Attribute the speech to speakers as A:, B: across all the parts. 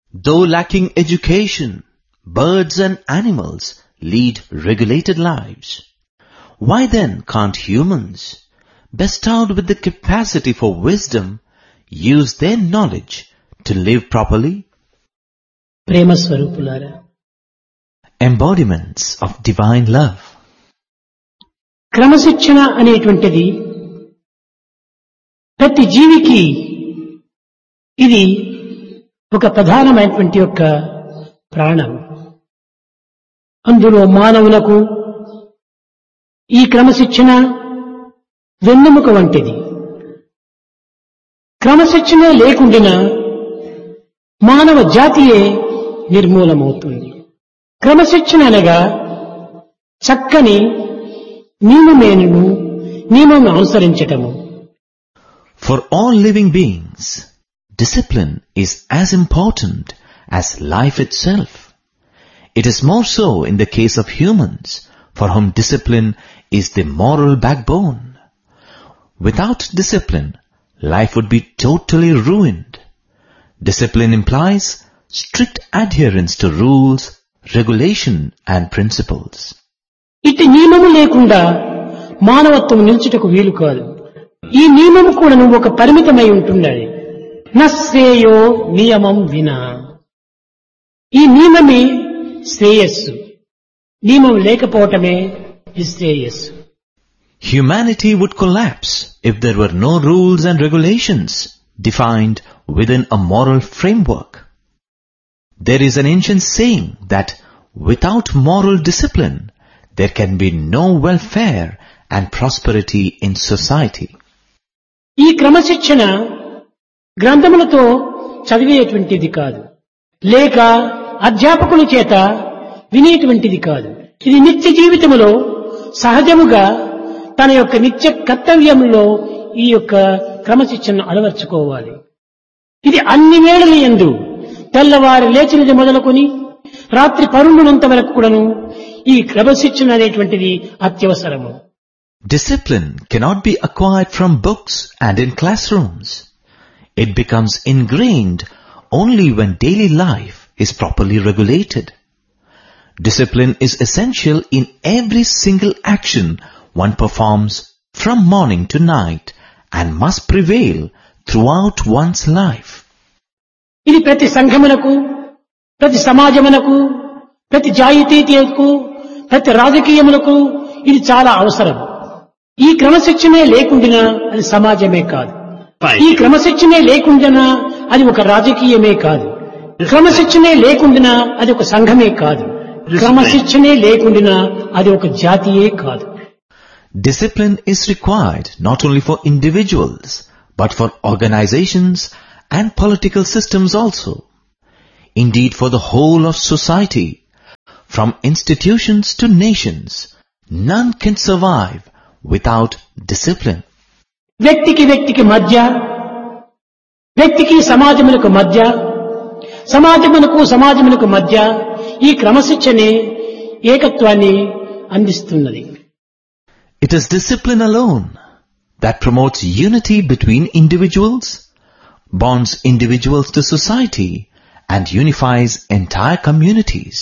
A: Though lacking education, birds and animals lead regulated lives. Why then can't humans, bestowed with the capacity for wisdom, use their knowledge to live properly?
B: ప్రేమ స్వరూపులారా,
A: Embodiments of divine love.
B: క్రమశిక్షణ అనేటువంటిది ప్రతి జీవికి ఇది ఒక ప్రధానమైనటువంటి యొక్క ప్రాణం. అందులో మానవులకు ఈ క్రమశిక్షణ వెన్నెముక వంటిది. క్రమశిక్షణ లేకుండా మానవ జాతియే నిర్మూలమవుతుంది. క్రమశిక్షణ అనగా చక్కని నియమం అనుసరించటము.
A: For all living beings, discipline is as important as life itself. It is more so in the case of humans, for whom discipline is the moral backbone. Without discipline, life would be totally ruined. Discipline implies strict adherence to rules, regulation and principles.
B: ఇటు నియమము లేకుండా మానవత్వం నిల్చుటకు వీలు కాదు. ఈ నియమము కూడా ఒక పరిమితమై ఉంటున్నది. నశ్రేయో నియమం వినా. ఈ నియమమే శ్రేయస్సు, నియమం లేకపోవటమే నిశ్రేయస్సు.
A: Humanity would collapse if there were no rules and regulations defined within a moral framework. There is an ancient saying that without moral discipline, there can be no welfare and prosperity in society.
B: ఈ క్రమశిక్షణ గ్రంథములతో చదివేటువంటిది కాదు, లేక అధ్యాపకుల చేత వినేటువంటిది కాదు. ఇది నిత్య జీవితంలో సహజముగా తన యొక్క నిత్య కర్తవ్యంలో ఈ యొక్క క్రమశిక్షణను అలవర్చుకోవాలి. ఇది అన్ని వేళల యందు తెల్లవారి లేచినది మొదలుకొని రాత్రి పరుండునంత వరకు కూడాను ఈ క్రమశిక్షణ అనేటువంటిది అత్యవసరము.
A: Discipline cannot be acquired from books and in classrooms. It becomes ingrained only when daily life is properly regulated. Discipline is essential in every single action one performs from morning to night and must prevail throughout one's life.
B: ఇది ప్రతి సంఘమునకు, ప్రతి సమాజమునకు, ప్రతి జాతీయతకు, ప్రతి రాజకీయములకు ఇది చాలా అవసరం. ఈ క్రమశిక్షణే లేకుండా అది సమాజమే కాదు. ఈ క్రమశిక్షణే లేకుండా అది ఒక రాజకీయమే కాదు. క్రమశిక్షణే లేకుండా అది ఒక సంఘమే కాదు. క్రమశిక్షణే లేకుండా అది ఒక జాతియే కాదు.
A: Discipline is required not only for individuals, but for organizations and political systems also. Indeed, for the whole of society, from institutions to nations, none can survive without discipline.
B: వ్యక్తికి మధ్య, వ్యక్తికి సమాజమునకు మధ్య, సమాజమునకు మధ్య ఈ క్రమశిక్షణే ఏకత్వాన్ని అందిస్తున్నది.
A: It is discipline alone that promotes unity between individuals, bonds individuals to society, and unifies entire communities.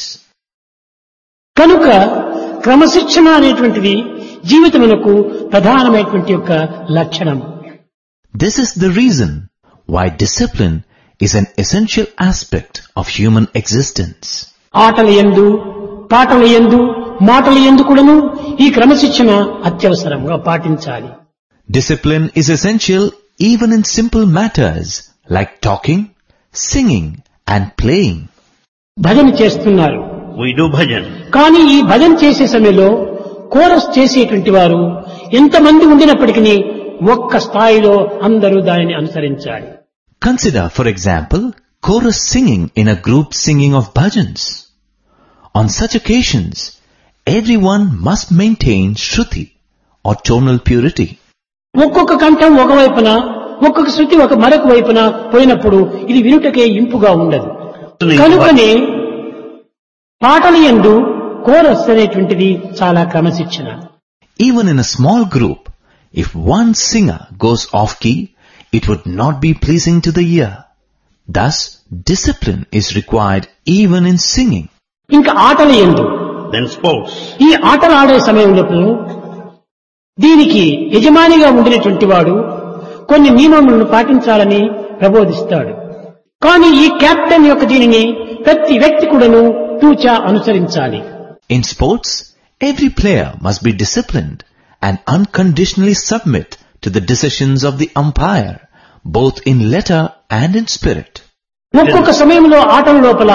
B: కనుక క్రమశిక్షణ అనేటువంటిది జీవితమునకు ప్రధానమైనటువంటి యొక్క లక్షణం.
A: This is the reason why discipline is an essential aspect of human existence.
B: ఆటల యందు, పాటల యందు, మాటల యందు కూడాను ఈ క్రమశిక్షణ అత్యవసరంగా పాటించాలి.
A: Discipline is essential even in simple matters like talking, singing and playing.
B: భజన చేస్తున్నారు.
C: We do bhajan.
B: కానీ ఈ భజన చేసే సమయంలో కోరస్ చేసేటువంటి వారు ఎంతమంది ఉండినప్పటికీ ఒక్క స్థాయిలో అందరూ దానిని అనుసరించాలి.
A: Consider, for example, chorus singing in a group singing of bhajans. On such occasions, everyone must maintain shruti or tonal purity.
B: ఒక్కొక్క కంఠం ఒకవైపున, ఒక్కొక్క శృతి మరొక వైపున పోయినప్పుడు ఇది వినుటకే ఇంపుగా ఉండదు. కనుకనే పాటల యందు కోరస్ అనేటువంటిది చాలా క్రమశిక్షణ.
A: Even in a small group, if one singer goes off key, it would not be pleasing to the ear. Thus, discipline is required even in singing.
B: ఇంకా ఆటల యందు
C: Then sports.
B: ఈ ఆటలు ఆడే సమయంలో దీనికి యజమానిగా ఉండినటువంటి వాడు కొన్ని నియమములను పాటించాలని ప్రబోధిస్తాడు. కానీ ఈ కెప్టెన్ యొక్క దీనిని ప్రతి వ్యక్తి కూడాను తూచా అనుసరించాలి.
A: In sports, every player must be disciplined and unconditionally submit to the decisions of the umpire, both in letter and in spirit.
B: ఒక్కొక్క సమయంలో ఆటల లోపల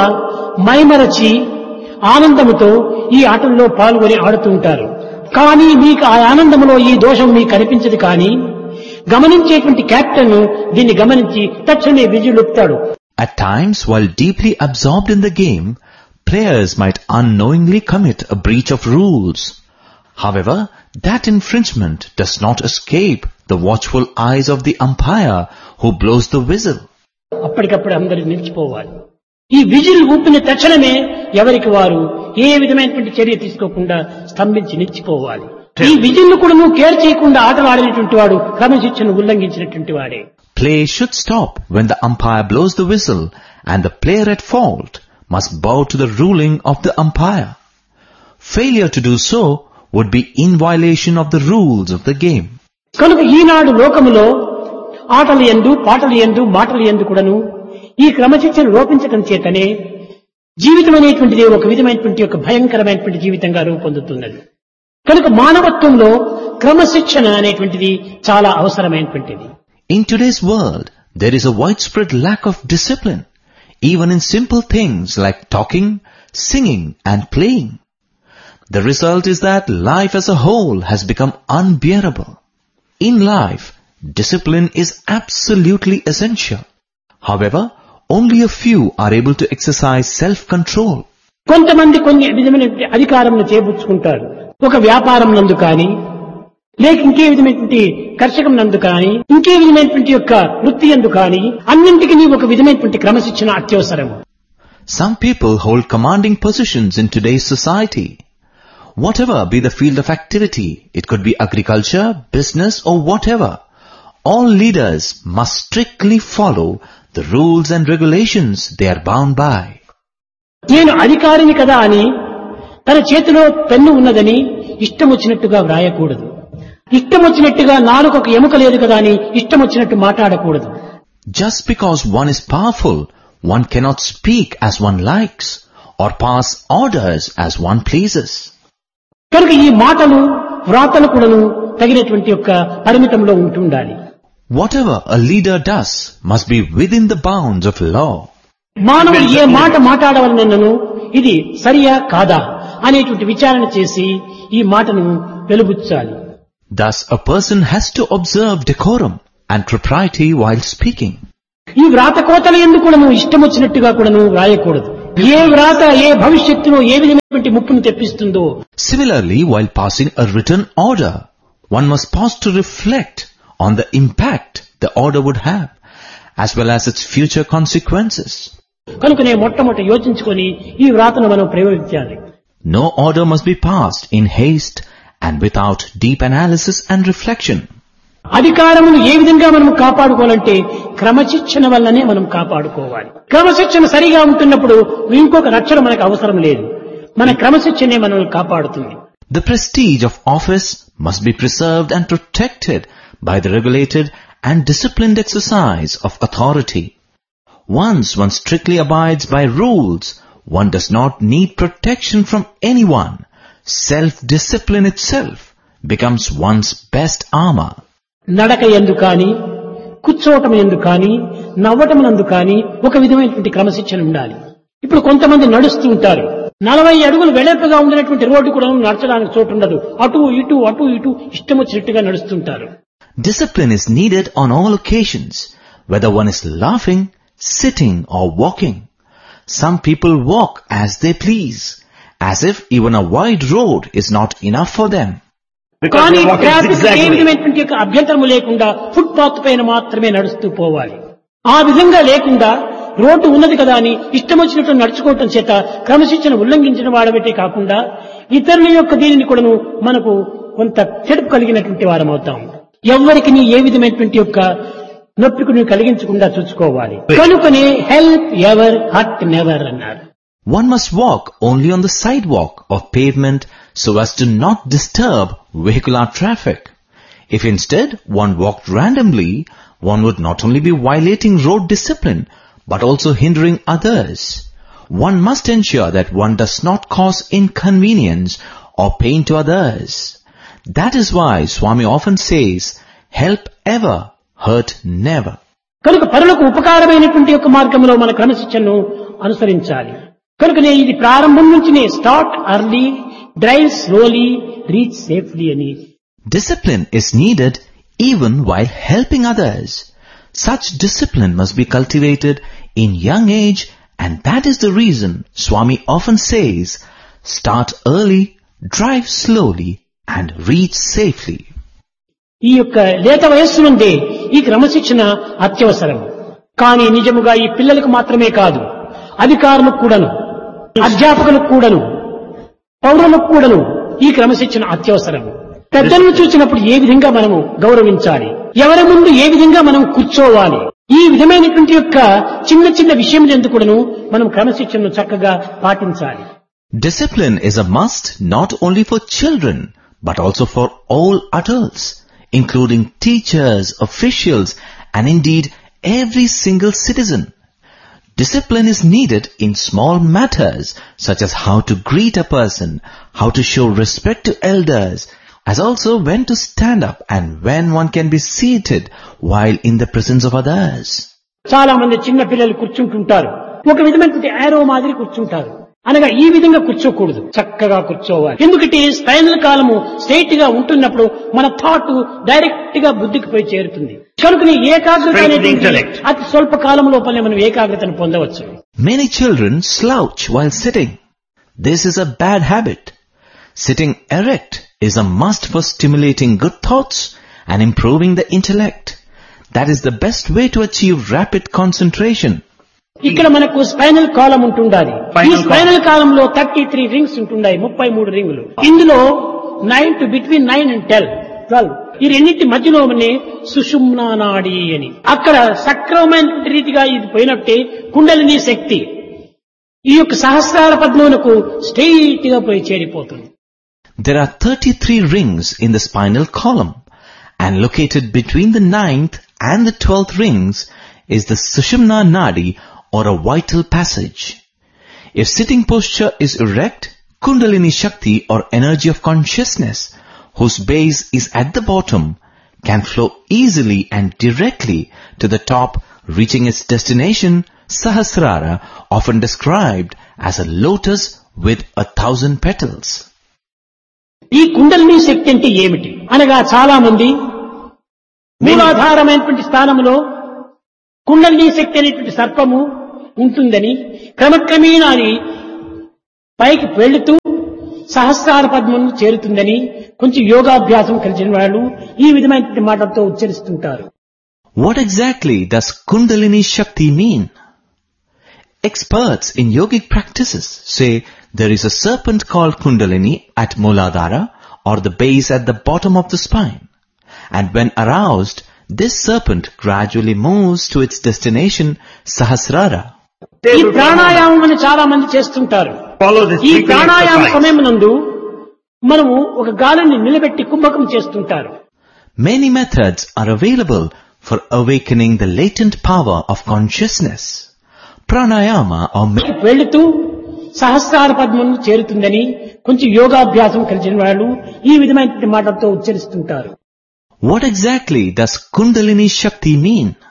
B: మైమరచి ఆనందముతో ఈ ఆటల్లో పాల్గొని ఆడుతూ ఉంటారు. కానీ మీకు ఆ ఆనందంలో ఈ దోషం మీకు కనిపించదు. కానీ గమనించేటువంటి కెప్టెన్ దీన్ని గమనించి తక్షణమే విజులుపుతాడు.
A: At times, while deeply absorbed in the game, players might unknowingly commit a breach of rules. However, that infringement does not escape the watchful eyes of the umpire who blows the whistle.
B: అప్పటికప్పుడు అందరూ నిలిచిపోవాలి. ఈ whistle ఊపిన తక్షణమే ఎవరికి వారు ఏ విధమైనటువంటి చర్య తీసుకోకుండా స్తంభించి నిలిచిపోవాలి. ఈ విజిల్ కూడా నువ్వు కేర్ చేయకుండా ఆటలు ఆడినటువంటి వాడు క్రమశిక్షణను ఉల్లంఘించినటువంటి వాడే.
A: Play should stop when the umpire blows the whistle, and the player at fault must bow to the ruling of the umpire. Failure to do so would be in violation of the rules of the game.
B: కనుక ఈనాడు లోకములో ఆటలు యందు పాటలు యందు మాటలు యందు కూడాను ఈ క్రమశిక్షణ లోపించడం చేతనే జీవితం అనేటువంటిది ఒక విధమైనటువంటి ఒక భయంకరమైనటువంటి జీవితంగా రూపొందుతున్నది. కనుక మానవత్వంలో క్రమశిక్షణ అనేటువంటిది చాలా అవసరమైనటువంటిది.
A: In today's world, there is a widespread lack of discipline, even in simple things like talking, singing and playing. The result is that life as a whole has become unbearable. In life, discipline is absolutely essential. However, only a few are able to exercise self-control.
B: కొంతమంది కొన్ని విధమైన అధికారంను చేపుచ్చుకుంటారు. ఒక వ్యాపారం నందు కానీ లేక ఇంకే విధమైనటువంటి కర్షకం నందు కానీ ఇంకే విధమైనటువంటి యొక్క వృత్తి యందు కానీ అన్నింటికి ఒక విధమైనటువంటి క్రమశిక్షణ అత్యవసరము.
A: Some people hold commanding positions in today's society. Whatever be the field of activity, it could be agriculture, business or whatever, all leaders must strictly follow the rules and regulations they are bound by.
B: నేను అధికారిని కదా అని తన చేతిలో pen ఉన్నదని ఇష్టం వచ్చినట్టుగా వ్రాయకూడదు. ఇష్టం వచ్చినట్టుగా నాలుక ఎముక లేదు కదా అని ఇష్టం వచ్చినట్టు మాట్లాడకూడదు.
A: Just because one is powerful, one cannot speak as one likes or pass orders as one pleases.
B: కనుక ఈ మాటలు వ్రాతలు కూడాను తగినటువంటి యొక్క పరిమితంలో ఉంటుండాలి.
A: Whatever a leader does must be within the bounds of law.
B: మానవుడు ఏ మాట మాట్లాడవలనను ఇది సరియా కాదా అనేటువంటి విచారణ చేసి ఈ మాటను వెలుబుచ్చాలి.
A: Thus, a person has to observe decorum and propriety while speaking.
B: ఈ వ్రాత కోతల ఎందుకు కూడాను ఇష్టం వచ్చినట్టుగా కూడాను వ్రాయకూడదు. ఏ వ్రాత ఏ భవిష్యత్తులో ఏ విధమైనటువంటి ముప్పును తెప్పిస్తుందో.
A: Similarly, while passing a written order, one must pause to reflect on the impact the order would have, as well as its future consequences.
B: కనుకనే మొట్టమొదట యోచించుకొని ఈ వ్రాతను మనం ప్రయోగించాలి.
A: No order must be passed in haste and without deep analysis and reflection.
B: అధికారమును ఏ విధంగా మనం కాపాడుకోవాలంటే క్రమశిక్షణ వల్లనే మనం కాపాడుకోవాలి. క్రమశిక్షణ సరిగా ఉంటున్నప్పుడు ఇంకొక రక్షణ మనకు అవసరం లేదు. మన క్రమశిక్షణే మనల్ని కాపాడుతుంది.
A: The prestige of office must be preserved and protected by the regulated and disciplined exercise of authority. Once one strictly abides by rules, one does not need protection from anyone. Self-discipline itself becomes one's best armor.
B: నడక యందు కానీ కూర్చోవటం యందు కానీ నవ్వటం నందు కానీ ఒక విధమైనటువంటి క్రమశిక్షణ ఉండాలి. ఇప్పుడు కొంతమంది నడుస్తూ ఉంటారు. 40 అడుగులు వెడల్పుగా ఉండినటువంటి రోడ్డు కూడా నడచడానికి చోటు ఉండదు. అటు ఇటు ఇష్టం వచ్చినట్టుగా నడుస్తుంటారు.
A: Discipline is needed on all occasions, whether one is laughing, sitting or walking. Some people walk as they please, as if even a wide road is not enough for them.
B: కానీ traffic ఏ విధమైనటువంటి అభ్యంతరము లేకుండా foot path పైన మాత్రమే నడుస్తూ పోవాలి. ఆ విధంగా లేకుండా రోడ్డు ఉన్నది కదా అని ఇష్టం వచ్చినట్టు నడుచుకోవటం చేత క్రమశిక్షణ ఉల్లంఘించిన వాడబట్టే కాకుండా ఇతరుల యొక్క దీనిని కూడా మనకు కొంత చెడుపు కలిగినటువంటి వారం అవుతాం. ఎవరికి ఏ విధమైనటువంటి యొక్క నొప్పికి నువ్వు కలిగించకుండా చూసుకోవాలి. కనుకనే హెల్ప్ ఎవర్ హర్ట్ నెవర్ అన్నారు.
A: One must walk only on the sidewalk or pavement so as to not disturb vehicular traffic. If instead one walked randomly, one would not only be violating road discipline, but also hindering others. One must ensure that one does not cause inconvenience or pain to others. That is why Swami often says, help ever, hurt never.
B: కనుక పరులకు ఉపకారమైనటువంటి యొక్క మార్గంలో మన క్రమశిక్షణను అనుసరించాలి. కనుకనే ఇది ప్రారంభం నుంచినే start early, drive slowly, reach safely అని.
A: Discipline is needed even while helping others. Such discipline must be cultivated in young age, and that is the reason Swami often says, start early, drive slowly, and reach safely.
B: ఈ యొక్క లేత వయస్సు నుండే ఈ క్రమశిక్షణ అత్యవసరం. కానీ నిజముగా ఈ పిల్లలకు మాత్రమే కాదు, అధికారులకు కూడాను, అధ్యాపకులకు కూడాను, పౌరులకు కూడాను ఈ క్రమశిక్షణ అత్యవసరం. పెద్దలను చూసినప్పుడు ఏ విధంగా మనము గౌరవించాలి, ఎవరి ముందు ఏ విధంగా మనం కూర్చోవాలి, ఈ విధమైనటువంటి యొక్క చిన్న చిన్న విషయములందు కూడాను మనం క్రమశిక్షణను చక్కగా పాటించాలి.
A: Discipline is a must not only for children but also for all adults, including teachers, officials, and indeed every single citizen. Discipline is needed in small matters such as how to greet a person, how to show respect to elders, as also when to stand up and when one can be seated while in the presence of others.
B: చాలా మంది చిన్న పిల్లలు కూర్చుంటుంటారు, ఒక విధమైనటువంటి ఆరో మాదిరి కూర్చుంటారు. అనగా ఈ విధంగా కూర్చోకూడదు, చక్కగా కూర్చోవాలి. ఎందుకంటే స్పైనల్ కాలము స్ట్రైట్ గా ఉంటున్నప్పుడు మన థాట్ డైరెక్ట్ గా బుద్ధికి పోయి చేరుతుంది. కనుకని ఏకాగ్రత అనేది అతి స్వల్ప కాలం లోపలే మనం ఏకాగ్రతను పొందవచ్చు.
A: Many children slouch while sitting. This is a bad habit. Sitting erect is a must for stimulating good thoughts and improving the intellect. That is the best way to achieve rapid concentration.
B: ఇక్కడ మనకు spinal కాలం ఉంటుండాలి. ఈ spinal కాలంలో 33 rings ఉంటున్నాయి, 33 రింగులు. ఇందులో 9 between 9 and 12 ఈ రెండింటి మధ్యలోనే సుషుమ్నా నాడి అని, అక్కడ సక్రమమైన రీతిగా ఇది పోయినట్టే కుండలిని శక్తి ఈ యొక్క సహస్రార పద్మమునకు స్ట్రెయిట్ గా పోయి చేరిపోతుంది.
A: There are 33 rings in the spinal column, and located between the 9th and the 12th rings is the Sushumna Nadi, or a vital passage. If sitting posture is erect, Kundalini Shakti or energy of consciousness, whose base is at the bottom, can flow easily and directly to the top, reaching its destination, Sahasrara, often described as a lotus with 1,000 petals.
B: ఈ కుండలిని శక్తి అంటే ఏమిటి అనగా చాలా మంది మూలాధారమైనటువంటి స్థానంలో కుండలిని శక్తి అనేటువంటి సర్పము ఉంటుందని, క్రమక్రమేణా అది పైకి వెళుతూ సహస్రార పద్మం చేరుతుందని కొంచెం యోగాభ్యాసం కలిసిన వాళ్ళు ఈ విధమైన మాటలతో ఉచ్చరిస్తుంటారు.
A: What exactly does Kundalini Shakti mean? Experts in yogic practices say there is a serpent called Kundalini at Mooladhara, or the base at the bottom of the spine, and when aroused, this serpent gradually moves to its destination, Sahasrara.
B: ఈ ప్రాణాయామం అని చాలా మంది చేస్తుంటారు. ఈ ప్రాణాయామ సమయమునందు మనము ఒక గాలిని నిలబెట్టి కుంభకం చేస్తుంటారు.
A: Many methods are available for awakening the latent power of consciousness. Pranayama or
B: వెళుతూ సహస్రార పద్మం చేరుతుందని కొంచెం యోగాభ్యాసం కలిసిన వాళ్ళు ఈ విధమైన మాటలతో ఉచ్చరిస్తుంటారు.
A: What exactly does Kundalini Shakti mean?